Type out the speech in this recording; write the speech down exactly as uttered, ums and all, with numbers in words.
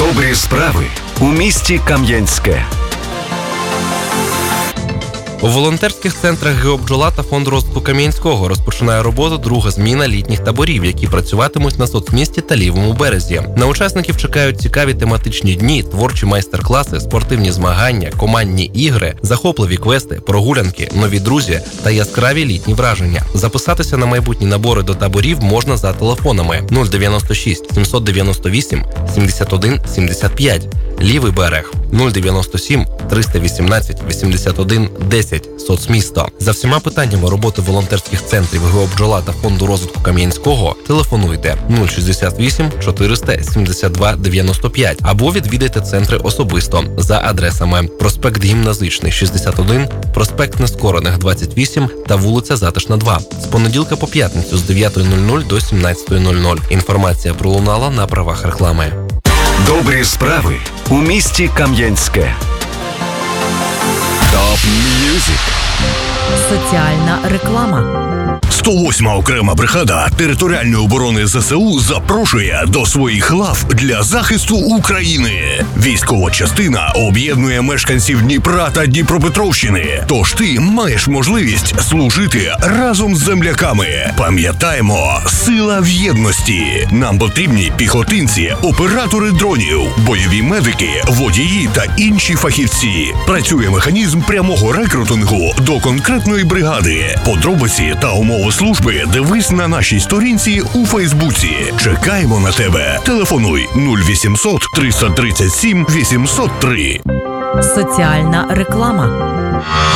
Добрі справи у місті Кам'янське. У волонтерських центрах «Геобджола» та Фонд розвитку Кам'янського розпочинає роботу друга зміна літніх таборів, які працюватимуть на соцмісті та лівому березі. На учасників чекають цікаві тематичні дні, творчі майстер-класи, спортивні змагання, командні ігри, захопливі квести, прогулянки, нові друзі та яскраві літні враження. Записатися на майбутні набори до таборів можна за телефонами нуль дев'яносто шість сімсот дев'яносто вісім сімдесят один сімдесят п'ять, лівий берег нуль дев'яносто сім триста вісімнадцять вісімдесят один десять, соцмісто. За всіма питаннями роботи волонтерських центрів «Геобджола» та Фонду розвитку Кам'янського телефонуйте нуль шістдесят вісім чотириста сімдесят два дев'яносто п'ять або відвідайте центри особисто за адресами: проспект Гімназичний шістдесят один, проспект Нескорених двадцять вісім та вулиця Затишна два. З понеділка по п'ятницю з дев'ятої нуль нуль до сімнадцятої нуль нуль. Інформація пролунала на правах реклами. Добрі справи у місті Кам'янське. Топ М'юзик. Соціальна реклама. сто восьма окрема бригада територіальної оборони ЗСУ запрошує до своїх лав для захисту України. Військова частина об'єднує мешканців Дніпра та Дніпропетровщини. Тож ти маєш можливість служити разом з земляками. Пам'ятаємо, сила в єдності. Нам потрібні піхотинці, оператори дронів, бойові медики, водії та інші фахівці. Працює механізм прямого рекрутингу до конкретної бригади. Подробиці та умови служби дивись на нашій сторінці у Фейсбуці. Чекаємо на тебе. Телефонуй нуль вісімсот триста тридцять сім вісімсот три. Соціальна реклама.